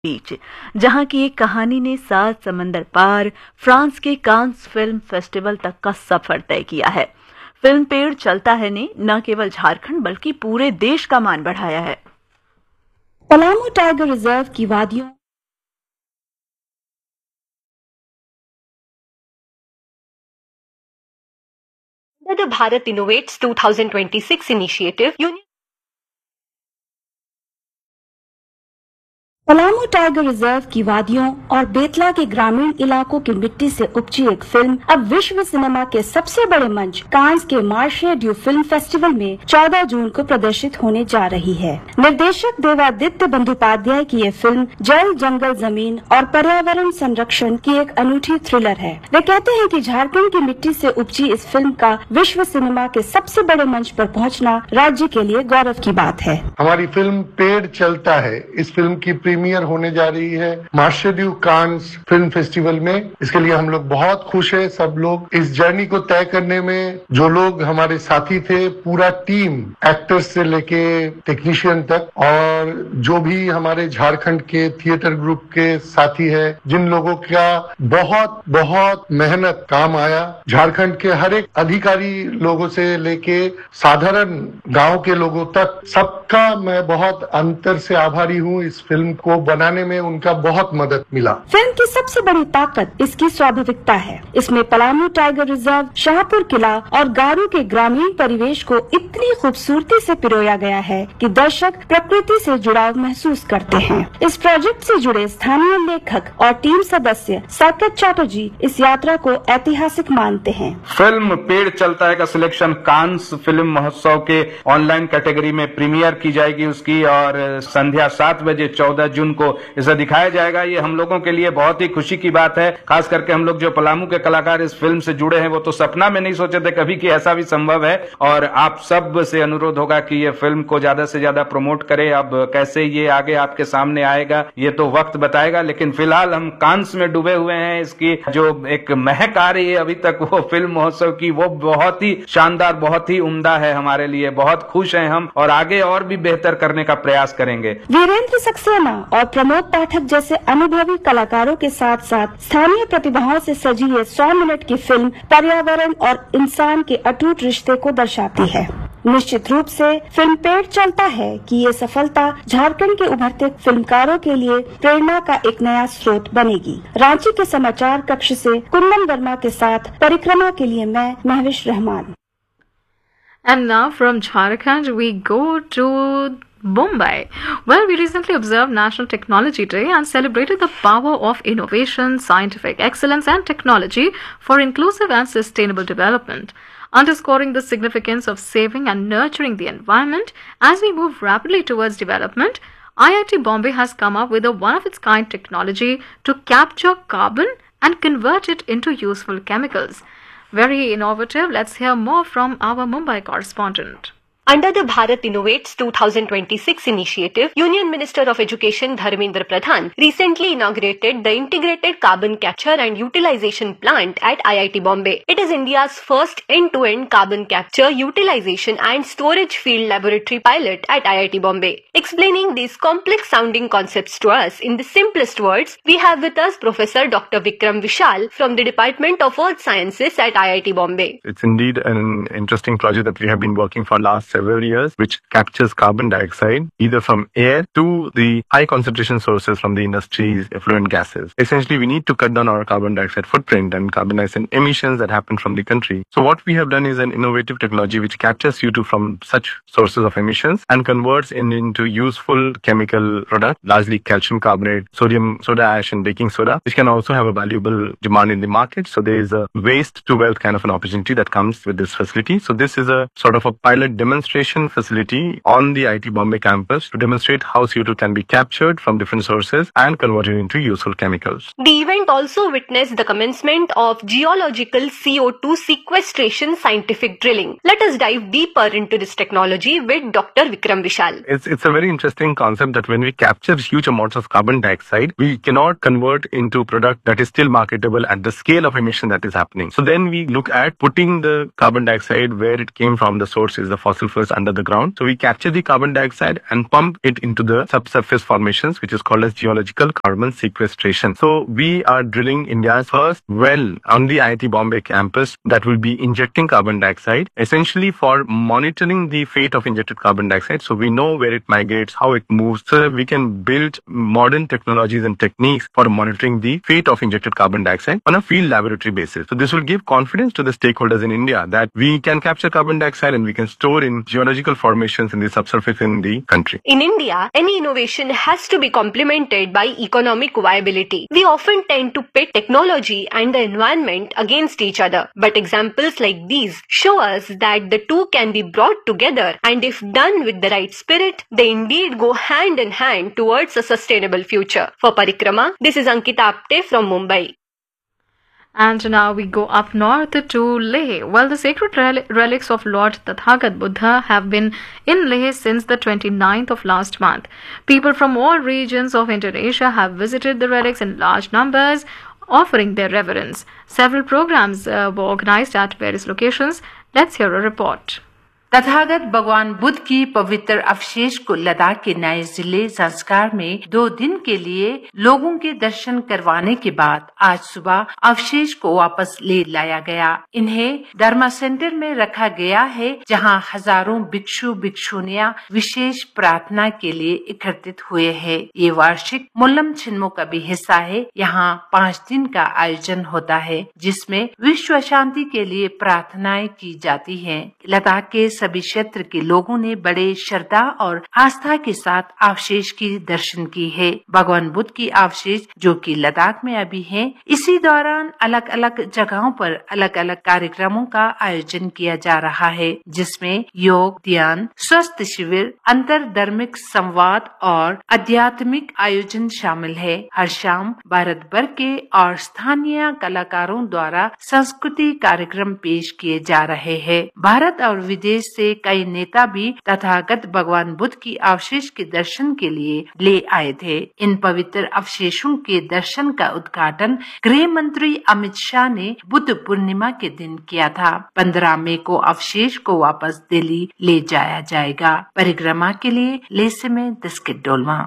बीच, जहां की एक कहानी ने 7 समंदर पार फ्रांस के कांस फिल्म फेस्टिवल तक का सफर तय किया है। फिल्म पेड़ चलता है ने न केवल झारखंड बल्कि पूरे देश का मान बढ़ाया है। पलामू टाइगर रिजर्व की वादियों Under the Bharat Innovates 2026 initiative, Palamu tiger reserve की वादियों और बेतला के ग्रामीण इलाकों की मिट्टी से उपजी एक फिल्म अब विश्व सिनेमा के सबसे बड़े मंच कांस के मार्शे ड्यू फिल्म फेस्टिवल में 14 जून को प्रदर्शित होने जा रही है। निर्देशक देवादित्य बंदोपाध्याय की ये फिल्म जल, जंगल, जमीन और पर्यावरण संरक्षण की एक अनूठी थ्रिलर है। वे कहते हैं कि झारखंड की मिट्टी से उपजी इस फिल्म का विश्व सिनेमा के सबसे बड़े मंच पर पहुंचना राज्य के लिए गौरव की बात है। हमारी फिल्म पेड़ चलता है, इस फिल्म की प्रीमियर होने जा रही है मार्शे ड्यू कांस फिल्म फेस्टिवल में। इसके लिए हम लोग बहुत खुश है। सब लोग इस जर्नी को तय करने में जो लोग हमारे साथी थे, पूरा टीम, एक्टर्स से लेके टेक्नीशियन तक, और जो भी हमारे झारखंड के थिएटर ग्रुप के साथी है, जिन लोगों का बहुत बहुत मेहनत काम आया। झारखंड के हर एक अधिकारी लोगों से लेके साधारण गांव के लोगों तक, सबका मैं बहुत अंतर से आभारी हूँ। इस फिल्म को बनाने में उनका बहुत मदद मिला। फिल्म की सबसे बड़ी ताकत इसकी स्वाभाविकता है। इसमें पलामू टाइगर रिजर्व, शाहपुर किला और गारो के ग्रामीण परिवेश को इतनी खूबसूरती से पिरोया गया है कि दर्शक प्रकृति से जुड़ाव महसूस करते हैं। इस प्रोजेक्ट से जुड़े स्थानीय लेखक और टीम सदस्य साकेत चैटर्जी इस यात्रा को ऐतिहासिक मानते हैं। फिल्म पेड़ चलता है का सिलेक्शन कांस फिल्म महोत्सव के ऑनलाइन कैटेगरी में प्रीमियर की जाएगी उसकी, और संध्या 7 बजे 14 जून को इसे दिखाया जाएगा। ये हम लोगों के लिए बहुत ही खुशी की बात है। खास करके हम लोग जो पलामू के कलाकार इस फिल्म से जुड़े हैं, वो तो सपना में नहीं सोचे थे कभी कि ऐसा भी संभव है। और आप सब से अनुरोध होगा कि ये फिल्म को ज्यादा से ज्यादा प्रमोट करें। अब कैसे ये आगे आपके सामने आएगा ये तो वक्त बताएगा, लेकिन फिलहाल हम कांस में डूबे हुए हैं। इसकी जो एक महक आ रही है अभी तक वो फिल्म महोत्सव की, वो बहुत ही शानदार, बहुत ही उम्दा है हमारे लिए। बहुत खुश हैं हम और आगे और भी बेहतर करने का प्रयास करेंगे। वीरेंद्र सक्सेना और प्रमोद पाठक जैसे अनुभवी कलाकारों के साथ साथ स्थानीय प्रतिभाओं से सजी ये 100 मिनट की फिल्म पर्यावरण और इंसान के अटूट रिश्ते को दर्शाती है। निश्चित रूप से फिल्म पेड़ चलता है कि ये सफलता झारखंड के उभरते फिल्मकारों के लिए प्रेरणा का एक नया स्रोत बनेगी। रांची के समाचार कक्ष से कुंदन वर्मा के साथ परिक्रमा के लिए मैं Mahwish Rahman. And now from Jharkhand we go to Mumbai, where we recently observed National Technology Day and celebrated the power of innovation, scientific excellence and technology for inclusive and sustainable development. Underscoring the significance of saving and nurturing the environment as we move rapidly towards development, IIT Bombay has come up with a one-of-its-kind technology to capture carbon and convert it into useful chemicals. Very innovative. Let's hear more from our Mumbai correspondent. Under the Bharat Innovates 2026 initiative, Union Minister of Education Dharmendra Pradhan recently inaugurated the Integrated Carbon Capture and Utilization Plant at IIT Bombay. It is India's first end-to-end carbon capture, utilization and storage field laboratory pilot at IIT Bombay. Explaining these complex-sounding concepts to us in the simplest words, we have with us Professor Dr. Vikram Vishal from the Department of Earth Sciences at IIT Bombay. It's indeed an interesting project that we have been working for last several years, which captures carbon dioxide either from air to the high concentration sources from the industry's effluent gases. Essentially, we need to cut down our carbon dioxide footprint and carbon dioxide emissions that happen from the country. So what we have done is an innovative technology which captures CO2 from such sources of emissions and converts it into useful chemical product, largely calcium carbonate, sodium soda ash and baking soda, which can also have a valuable demand in the market. So there is a waste to wealth kind of an opportunity that comes with this facility. So this is a sort of a pilot demonstration facility on the IIT Bombay campus to demonstrate how CO2 can be captured from different sources and converted into useful chemicals. The event also witnessed the commencement of geological CO2 sequestration scientific drilling. Let us dive deeper into this technology with Dr. Vikram Vishal. It's a very interesting concept that when we capture huge amounts of carbon dioxide, we cannot convert into product that is still marketable at the scale of emission that is happening. So then we look at putting the carbon dioxide where it came from, the source is the fossil sulfurs under the ground. So we capture the carbon dioxide and pump it into the subsurface formations, which is called as geological carbon sequestration. So we are drilling India's first well on the IIT Bombay campus that will be injecting carbon dioxide, essentially for monitoring the fate of injected carbon dioxide. So we know where it migrates, how it moves, so that we can build modern technologies and techniques for monitoring the fate of injected carbon dioxide on a field laboratory basis. So this will give confidence to the stakeholders in India that we can capture carbon dioxide and we can store in geological formations in the subsurface in the country. In India, any innovation has to be complemented by economic viability. We often tend to pit technology and the environment against each other. But examples like these show us that the two can be brought together, and if done with the right spirit, they indeed go hand in hand towards a sustainable future. For Parikrama, this is Ankita Apte from Mumbai. And now we go up north to Leh. Well, the sacred relics of Lord Tathagat Buddha have been in Leh since the 29th of last month. People from all regions of Indonesia have visited the relics in large numbers, offering their reverence. Several programs were organized at various locations. Let's hear a report. Tathagata भगवान बुद्ध की पवित्र अवशेष को लद्दाख के नए जिले संस्कार में 2 दिन के लिए लोगों के दर्शन करवाने के बाद आज सुबह अवशेष को वापस ले लाया गया। इन्हें धर्मा सेंटर में रखा गया है, जहां हजारों भिक्षु भिक्षुनियां विशेष प्रार्थना के लिए एकत्रित हुए हैं। ये वार्षिक मुल्लम छिन्मो का भी हिस्सा है। यहाँ 5 दिन का आयोजन होता है, जिसमें विश्व शांति के लिए प्रार्थनाएं की जाती हैं। लद्दाख के सभी क्षेत्र के लोगों ने बड़े श्रद्धा और आस्था के साथ अवशेष की दर्शन की है। भगवान बुद्ध की अवशेष जो कि लद्दाख में अभी हैं, इसी दौरान अलग अलग जगहों पर अलग अलग कार्यक्रमों का आयोजन किया जा रहा है, जिसमें योग, ध्यान, स्वस्थ शिविर, अंतर धार्मिक संवाद और आध्यात्मिक आयोजन शामिल है। हर शाम भारत भर के और स्थानीय कलाकारों द्वारा संस्कृति कार्यक्रम पेश किए जा रहे हैं। भारत और विदेश से कई नेता भी तथागत भगवान बुद्ध की अवशेष के दर्शन के लिए ले आए थे। इन पवित्र अवशेषों के दर्शन का उद्घाटन गृह मंत्री अमित शाह ने बुद्ध पूर्णिमा के दिन किया था। 15 मई को अवशेष को वापस दिल्ली ले जाया जाएगा। परिक्रमा के लिए लेह से मैं दस्कित डोलमा।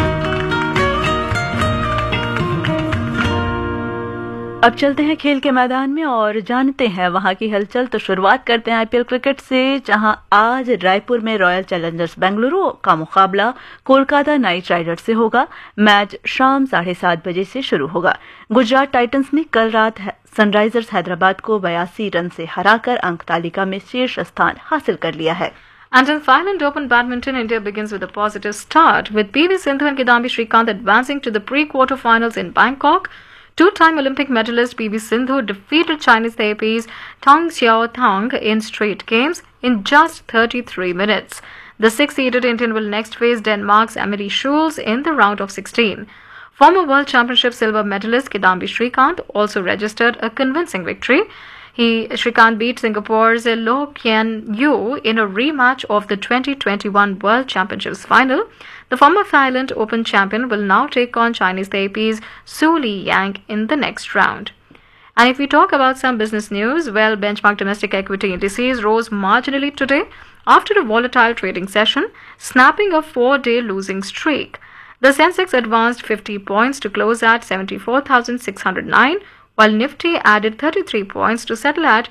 अब चलते हैं खेल के मैदान में और जानते हैं वहां की हलचल। तो शुरुआत करते हैं आईपीएल क्रिकेट से, जहां आज रायपुर में रॉयल चैलेंजर्स बेंगलुरु का मुकाबला कोलकाता नाइट राइडर्स से होगा। मैच शाम 7:30 बजे से शुरू होगा। गुजरात टाइटंस ने कल रात सनराइजर्स हैदराबाद को 82 रन से हराकर अंक तालिका में शीर्ष स्थान हासिल कर लिया है। And in Thailand Open Badminton, India begins with a positive start, with PV Sindhu and Kidambi Srikanth advancing to the pre-quarterfinals in Bangkok. Two-time Olympic medalist PV Sindhu defeated Chinese Taipei's Tang Xiaotang in straight games in just 33 minutes. The 6-seeded Indian will next face Denmark's Amelie Schulz in the round of 16. Former World Championship silver medalist Kidambi Srikanth also registered a convincing victory. Srikanth beat Singapore's Loh Kian Yu in a rematch of the 2021 World Championships final. The former Thailand Open champion will now take on Chinese Taipei's Su Li Yang in the next round. And if we talk about some business news, well, benchmark domestic equity indices rose marginally today after a volatile trading session, snapping a 4-day losing streak. The Sensex advanced 50 points to close at 74,609, while Nifty added 33 points to settle at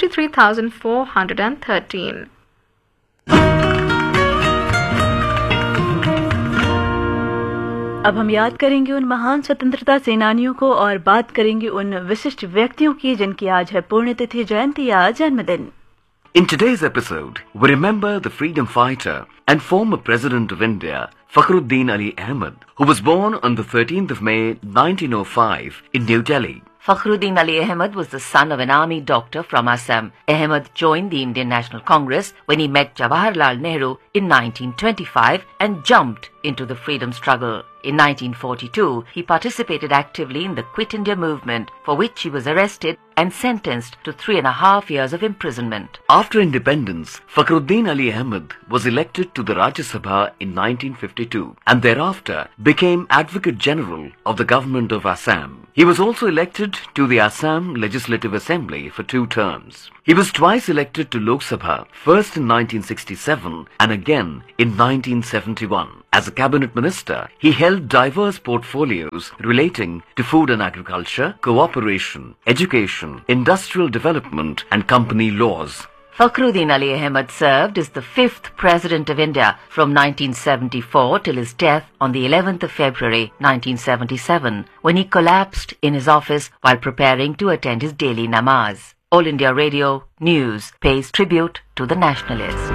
23,413. अब हम याद करेंगे उन महान स्वतंत्रता सेनानियों को और बात करेंगे उन विशिष्ट व्यक्तियों की जिनकी आज है पुण्यतिथि, जयंती या जन्मदिन। In today's episode, we remember the freedom fighter and former President of India, Fakhruddin Ali Ahmed, who was born on the 13th of May 1905 in New Delhi. Fakhruddin Ali Ahmed was the son of an army doctor from Assam. Ahmed joined the Indian National Congress when he met Jawaharlal Nehru in 1925 and jumped into the freedom struggle. In 1942, he participated actively in the Quit India movement, for which he was arrested and sentenced to 3.5 years of imprisonment. After independence, Fakhruddin Ali Ahmed was elected to the Rajya Sabha in 1952 and thereafter became Advocate General of the Government of Assam. He was also elected to the Assam Legislative Assembly for 2 terms. He was twice elected to Lok Sabha, first in 1967 and again in 1971. As a cabinet minister, he held diverse portfolios relating to food and agriculture, cooperation, education, industrial development and company laws. Fakhruddin Ali Ahmed served as the 5th President of India from 1974 till his death on the 11th of February 1977, when he collapsed in his office while preparing to attend his daily namaz. All India Radio News pays tribute to the nationalist.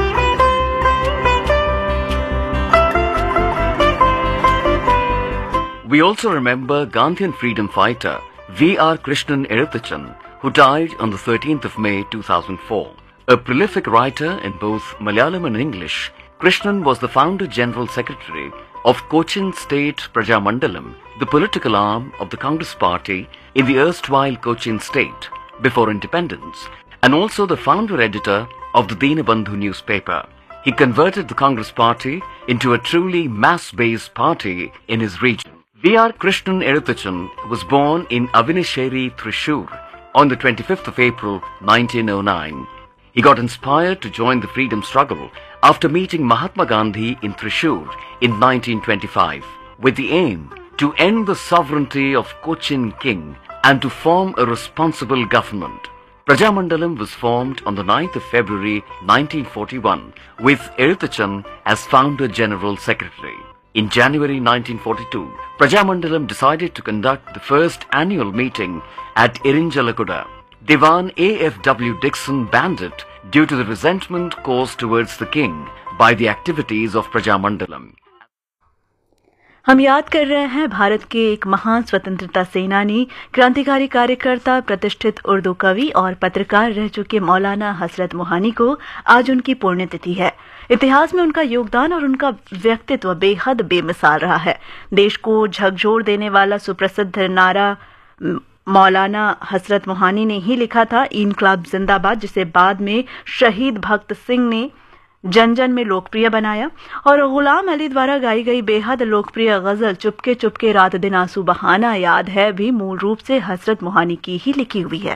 We also remember Gandhian freedom fighter V.R. Krishnan Ezhuthachan, who died on the 13th of May 2004. A prolific writer in both Malayalam and English, Krishnan was the founder General Secretary of Cochin State Prajamandalam, the political arm of the Congress Party in the erstwhile Cochin State before independence, and also the founder editor of the Dinabandhu newspaper. He converted the Congress Party into a truly mass-based party in his region. V.R. Krishnan Ezhuthachan was born in Avinisheri, Thrissur on the 25th of April 1909. He got inspired to join the freedom struggle after meeting Mahatma Gandhi in Thrissur in 1925 with the aim to end the sovereignty of Cochin King and to form a responsible government. Prajamandalam was formed on the 9th of February 1941 with Ezhuthachan as founder General Secretary. In January 1942, Prajamandalam decided to conduct the first annual meeting at Irinjalakuda. Diwan A.F.W. Dixon banned it due to the resentment caused towards the king by the activities of Prajamandalam. हम याद कर रहे हैं भारत के एक महान स्वतंत्रता सेनानी, क्रांतिकारी कार्यकर्ता, प्रतिष्ठित उर्दू कवि और पत्रकार रह चुके मौलाना हसरत मोहानी को। आज उनकी पुण्यतिथि है। इतिहास में उनका योगदान और उनका व्यक्तित्व बेहद बेमिसाल रहा है। देश को झकझोर देने वाला सुप्रसिद्ध नारा मौलाना हसरत मोहानी ने ही लिखा था, इनकलाब जिंदाबाद, जिसे बाद में शहीद भगत सिंह ने जन जन में लोकप्रिय बनाया। और गुलाम अली द्वारा गाई गई बेहद लोकप्रिय गजल चुपके चुपके रात दिन आंसू बहाना याद है भी मूल रूप से हसरत मोहानी की ही लिखी हुई है।